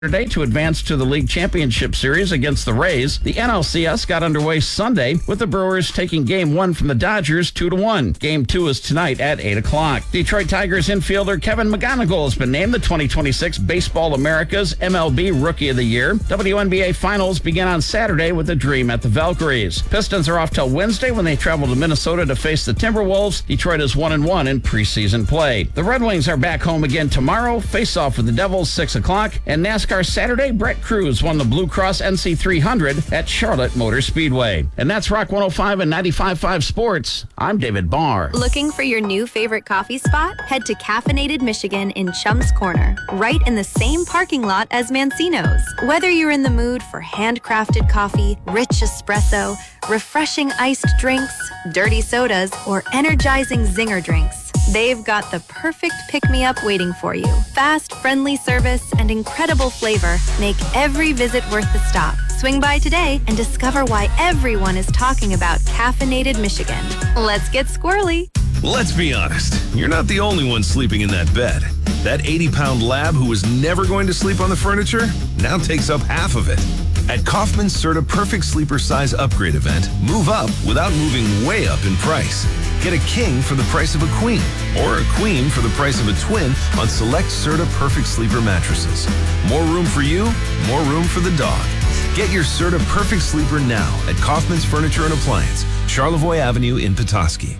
Saturday to advance to the league championship series against the Rays. The NLCS got underway Sunday with the Brewers taking Game 1 from the Dodgers 2-1. Game 2 is tonight at 8 o'clock. Detroit Tigers infielder Kevin McGonigal has been named the 2026 Baseball America's MLB Rookie of the Year. WNBA Finals begin on Saturday with a Dream at the Valkyries. Pistons are off till Wednesday when they travel to Minnesota to face the Timberwolves. Detroit is 1-1 in preseason play. The Red Wings are back home again tomorrow. Face off with the Devils 6 o'clock. And NASCAR Saturday, Brett Cruz won the Blue Cross NC 300 at Charlotte Motor Speedway. And that's Rock 105 and 95.5 Sports. I'm David Barr. Looking for your new favorite coffee spot? Head to Caffeinated Michigan in Chum's Corner, right in the same parking lot as Mancino's. Whether you're in the mood for handcrafted coffee, rich espresso, refreshing iced drinks, dirty sodas, or energizing zinger drinks, they've got the perfect pick-me-up waiting for you. Fast, friendly service and incredible flavor make every visit worth the stop. Swing by today and discover why everyone is talking about Caffeinated Michigan. Let's get squirrely. Let's be honest, you're not the only one sleeping in that bed. That 80-pound lab who was never going to sleep on the furniture now takes up half of it. At Kaufman's Serta Perfect Sleeper Size Upgrade event, move up without moving way up in price. Get a king for the price of a queen, or a queen for the price of a twin on select Serta Perfect Sleeper mattresses. More room for you, more room for the dog. Get your Serta Perfect Sleeper now at Kaufman's Furniture and Appliance, Charlevoix Avenue in Petoskey.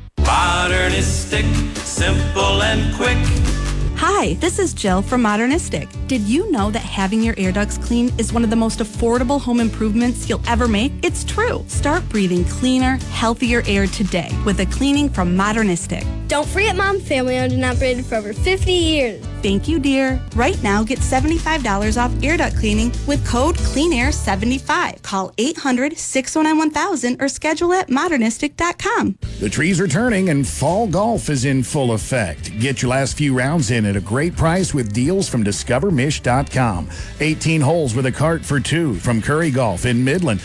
Modernistic, simple and quick. Hi, this is Jill from Modernistic. Did you know that having your air ducts clean is one of the most affordable home improvements you'll ever make? It's true. Start breathing cleaner, healthier air today with a cleaning from Modernistic. Don't forget Mom, family owned and operated for over 50 years. Thank you, dear. Right now, get $75 off air duct cleaning with code CleanAir75. Call 800-609-1000 or schedule at modernistic.com. The trees are turning and fall golf is in full effect. Get your last few rounds in at a great price with deals from DiscoverMish.com. 18 holes with a cart for two from Curry Golf in Midland.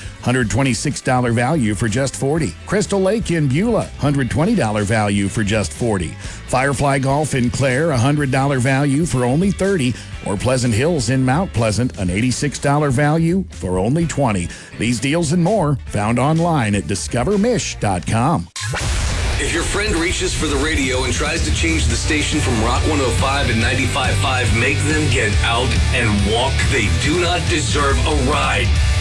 $126 value for just $40. Crystal Lake in Beulah. $120 value for just $40. Firefly Golf in Clare. $100 value for only $30. Or Pleasant Hills in Mount Pleasant. An $86 value for only $20. These deals and more found online at DiscoverMish.com. If your friend reaches for the radio and tries to change the station from Rock 105 and 95.5, make them get out and walk. They do not deserve a ride.